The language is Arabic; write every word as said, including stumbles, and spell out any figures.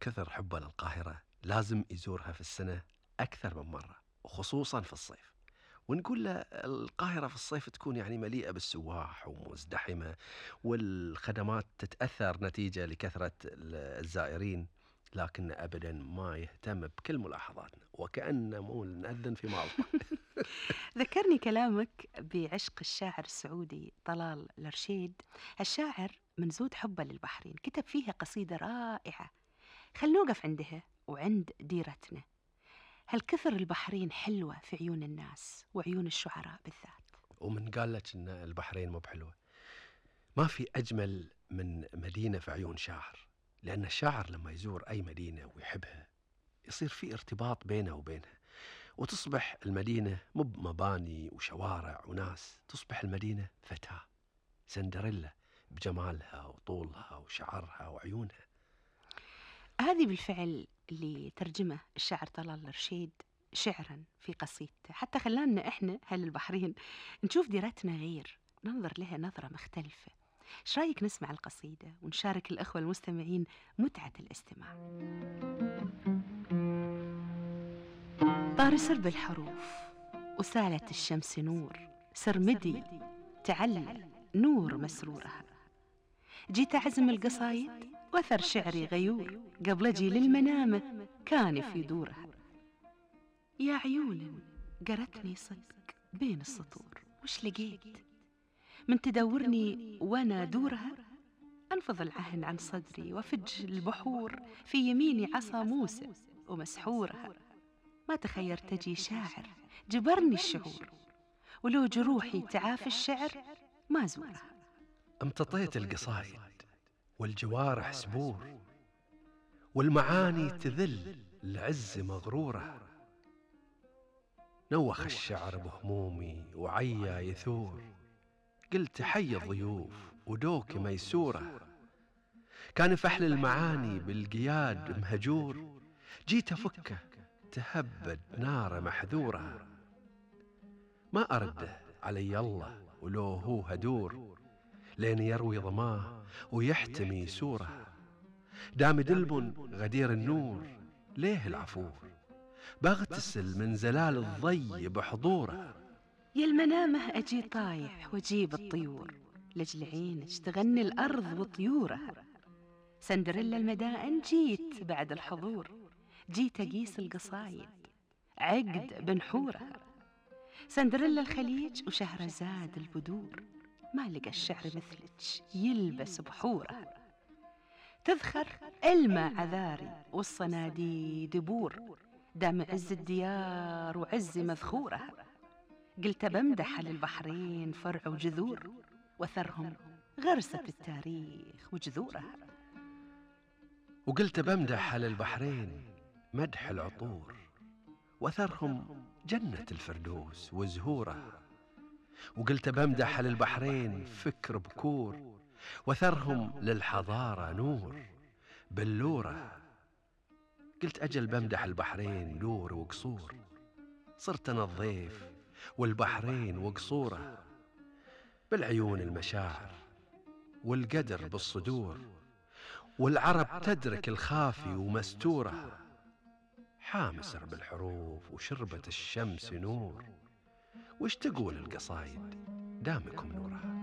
كثر حبه للقاهرة لازم يزورها في السنة أكثر من مرة، وخصوصا في الصيف. ونقول له القاهرة في الصيف تكون يعني مليئة بالسواح ومزدحمة، والخدمات تتأثر نتيجة لكثرة ال- الزائرين، لكن أبدا ما يهتم بكل ملاحظاتنا، وكأنه مو نأذن في مالطة. ذكرني كلامك بعشق الشاعر السعودي طلال الرشيد. الشاعر من زود حبه للبحرين كتب فيها قصيدة رائعة. خل نوقف عندها وعند ديرتنا. هل كثر البحرين حلوة في عيون الناس وعيون الشعراء بالذات؟ ومن قال لك إن البحرين مو بحلوة؟ ما في أجمل من مدينة في عيون شاعر، لأن الشاعر لما يزور أي مدينة ويحبها يصير في ارتباط بينه وبينها، وتصبح المدينة مو بمباني وشوارع وناس، تصبح المدينة فتاة سندريلا بجمالها وطولها وشعرها وعيونها. هذه بالفعل اللي ترجمه الشاعر طلال الرشيد شعرا في قصيدته، حتى خلانا احنا اهل البحرين نشوف ديرتنا غير، ننظر لها نظرة مختلفة. ايش رايك نسمع القصيدة ونشارك الأخوة المستمعين متعة الاستماع؟ طار سرب الحروف وسالت الشمس نور، سرمدي تعلى نور مسرورها. جيت أعزم القصايد وثر شعري غيور، قبل أجي للمنامة كان في دورها. يا عيون قرتني صدق بين السطور، وش لقيت من تدورني وانا دورها؟ انفض العهن عن صدري وفج البحور، في يميني عصا موسى ومسحورها. ما تخيرت اجي شاعر جبرني الشعور، ولو جروحي تعافي الشعر ما زورها. امتطيت القصايد والجوارح سبور، والمعاني تذل العز مغرورة. نوخ الشعر بهمومي وعيا يثور، قلت حي الضيوف ودوك ميسورة. كان فحل المعاني بالقياد مهجور، جيت أفكه تهبد نار محذورة. ما أرده علي الله ولو هو هدور، لين يروي ضماه ويحتمي سوره. دام دلب غدير النور ليه العفور، بغتسل من زلال الضي بحضوره. يا المنامة أجي طايح وأجيب الطيور، لجل عينك تغني الأرض وطيورها. سندريلا المدائن جيت بعد الحضور، جيت أقيس القصايد عقد بنحورها. سندريلا الخليج وشهرزاد البدور، ما لقى الشعر مثلك يلبس بحورها. تذخر الماء عذاري والصناديد بور، دام عز الديار وعز مذخورها. قلت بمدح للبحرين فرع وجذور، وثرهم غرسة التاريخ وجذورها. وقلت بمدح على البحرين مدح العطور، وثرهم جنة الفردوس وزهوره. وقلت بمدح على البحرين فكر بكور، وثرهم للحضارة نور بلوره. قلت أجل بمدح البحرين دور وقصور، صرت أنا الضيف والبحرين وقصوره. بالعيون المشاعر والقدر بالصدور، والعرب تدرك الخافي ومستوره. حامسر بالحروف وشربت الشمس نور، وش تقول القصايد دامكم نورها؟